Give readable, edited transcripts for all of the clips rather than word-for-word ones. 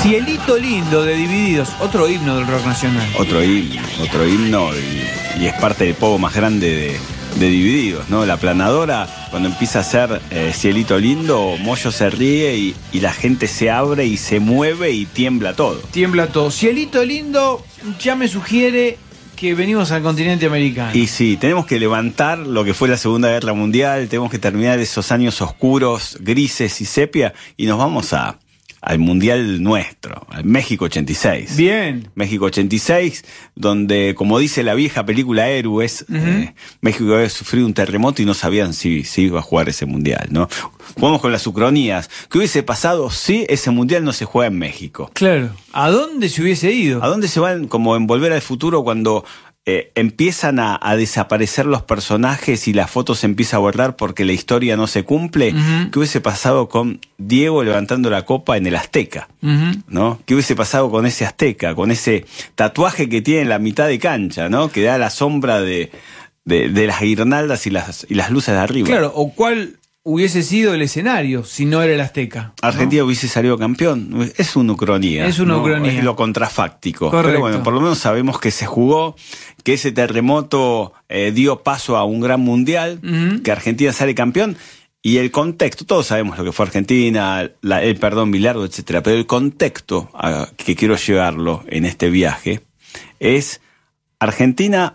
Cielito Lindo de Divididos, otro himno del rock nacional. Otro himno y es parte del pogo más grande de Divididos, ¿no? La planadora, cuando empieza a hacer Cielito Lindo, Moyo se ríe y la gente se abre y se mueve y tiembla todo. Tiembla todo. Cielito Lindo ya me sugiere que venimos al continente americano. Y sí, tenemos que levantar lo que fue la Segunda Guerra Mundial, tenemos que terminar esos años oscuros, grises y sepia, y nos vamos al Mundial nuestro, al México 86. Bien. México 86, donde, como dice la vieja película Héroes, México había sufrido un terremoto y no sabían si iba a jugar ese Mundial, ¿no? Jugamos con las ucronías. ¿Qué hubiese pasado si ese Mundial no se juega en México? Claro. ¿A dónde se hubiese ido? ¿A dónde se van? Como en Volver al Futuro, cuando empiezan a desaparecer los personajes y la foto se empieza a borrar porque la historia no se cumple. ¿Qué hubiese pasado con Diego levantando la copa en el Azteca? ¿No? ¿Qué hubiese pasado con ese Azteca? Con ese tatuaje que tiene en la mitad de cancha, ¿no? Que da la sombra de las guirnaldas y las luces de arriba. Claro, o cuál hubiese sido el escenario si no era el Azteca, ¿no? Argentina hubiese salido campeón. Es una ucronía. Es una ucronía. Es lo contrafáctico. Correcto. Pero bueno, por lo menos sabemos que se jugó, que ese terremoto dio paso a un gran mundial, que Argentina sale campeón. Y el contexto, todos sabemos lo que fue Argentina, el perdón Bilardo, etcétera. Pero el contexto que quiero llevarlo en este viaje es Argentina,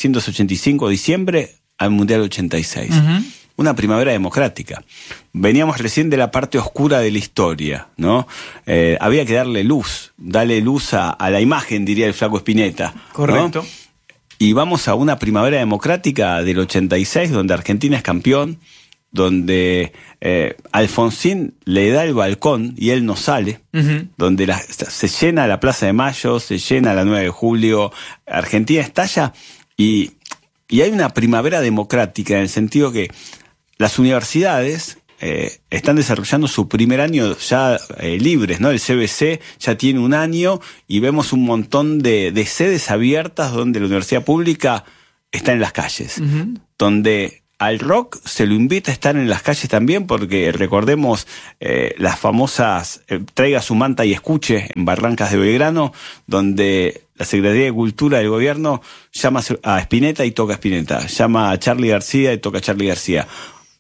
1985, diciembre, al Mundial 86. Una primavera democrática. Veníamos recién de la parte oscura de la historia, ¿no? Había que darle luz a la imagen, diría el Flaco Spinetta. Correcto. ¿No? Y vamos a una primavera democrática del 86, donde Argentina es campeón, donde Alfonsín le da el balcón y él no sale, donde se llena la Plaza de Mayo, se llena la 9 de julio, Argentina estalla y hay una primavera democrática en el sentido que las universidades están desarrollando su primer año ya libres, ¿no? El CBC ya tiene un año y vemos un montón de sedes abiertas donde la universidad pública está en las calles, donde al rock se lo invita a estar en las calles también, porque recordemos las famosas Traiga su manta y escuche en Barrancas de Belgrano, donde la Secretaría de Cultura del gobierno llama a Spinetta y toca Spinetta, llama a Charly García y toca Charly García.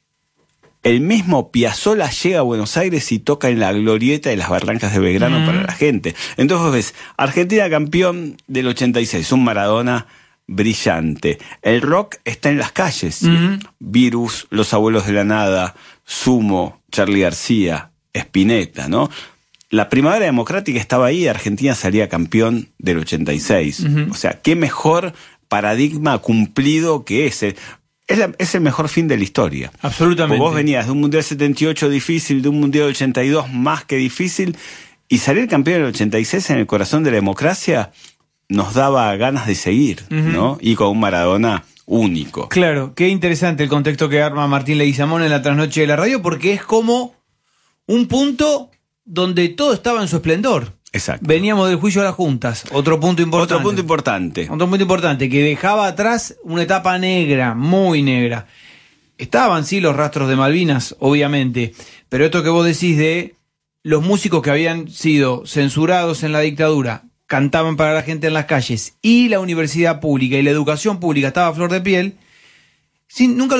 El mismo Piazzolla llega a Buenos Aires y toca en la glorieta de las Barrancas de Belgrano para la gente. Entonces vos ves, Argentina campeón del 86, un Maradona brillante. El rock está en las calles. Virus, Los Abuelos de la Nada, Sumo, Charly García, Spinetta, ¿no? La primavera democrática estaba ahí, Argentina salía campeón del 86. O sea, qué mejor paradigma cumplido que ese. Es el mejor fin de la historia. Absolutamente. Vos venías de un Mundial 78 difícil, de un Mundial 82 más que difícil, y salir campeón del 86 en el corazón de la democracia nos daba ganas de seguir, ¿no? Y con un Maradona único. Claro, qué interesante el contexto que arma Martín Leguizamón en la trasnoche de la radio, porque es como un punto donde todo estaba en su esplendor. Exacto. Veníamos del juicio a las juntas, otro punto importante. Otro punto importante, que dejaba atrás una etapa negra, muy negra. Estaban, sí, los rastros de Malvinas, obviamente, pero esto que vos decís de los músicos que habían sido censurados en la dictadura, cantaban para la gente en las calles, y la universidad pública y la educación pública estaba a flor de piel. Sí, nunca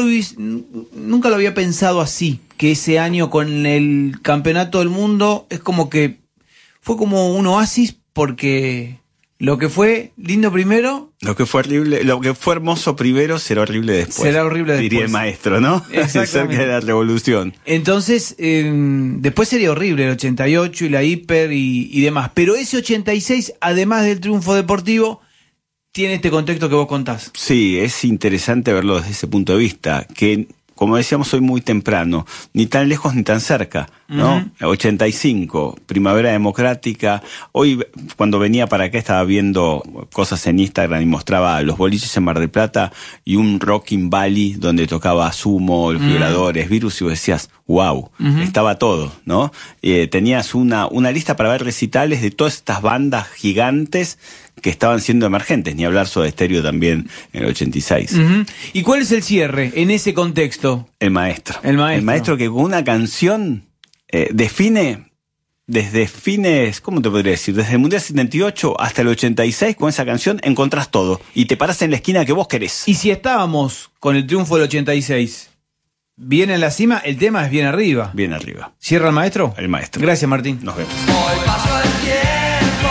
lo había pensado así, que ese año con el campeonato del mundo es como que fue como un oasis, porque lo que fue lindo primero, lo que fue horrible, lo que fue hermoso primero será horrible después. Diría el maestro, ¿no? Cerca de la revolución. Entonces, después sería horrible el 88 y la hiper y demás. Pero ese 86, además del triunfo deportivo, tiene este contexto que vos contás. Sí, es interesante verlo desde ese punto de vista, que, como decíamos hoy, muy temprano, ni tan lejos ni tan cerca, ¿no? 85, primavera democrática. Hoy, cuando venía para acá, estaba viendo cosas en Instagram y mostraba los boliches en Mar del Plata y un Rockin' Valley donde tocaba Sumo, los Violadores, Virus, y vos decías, wow, estaba todo, ¿no? Tenías una lista para ver recitales de todas estas bandas gigantes que estaban siendo emergentes, ni hablar Soda Stereo también en el 86. ¿Y cuál es el cierre en ese contexto? El maestro. El maestro que con una canción define desde fines, ¿cómo te podría decir? Desde el Mundial 78 hasta el 86, con esa canción encontrás todo. Y te parás en la esquina que vos querés. Y si estábamos con el triunfo del 86, bien en la cima, el tema es bien arriba. Bien arriba. ¿Cierra el maestro? El maestro. Gracias, Martín. Nos vemos. Hoy pasó el tiempo,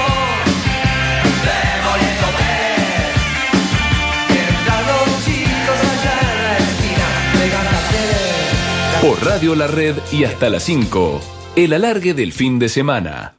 demoliéndome, mientras los chicos allá en la esquina me cantaste. Por Radio La Red y hasta las 5, el alargue del fin de semana.